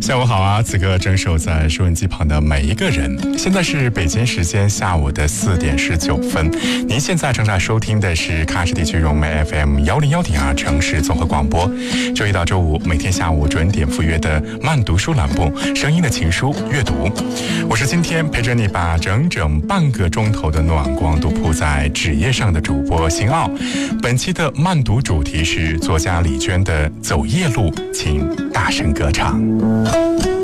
下午好啊！此刻正守在收音机旁的每一个人，现在是北京时间下午的4点19分。您现在正在收听的是喀什地区融媒 FM 101.2城市综合广播。周一到周五每天下午准点赴约的慢读书栏目，声音的情书阅读。我是今天陪着你把整整半个钟头的暖光都铺在纸页上的主播邢傲。本期的慢读主题是作家李娟的《走夜路》，请大声歌唱。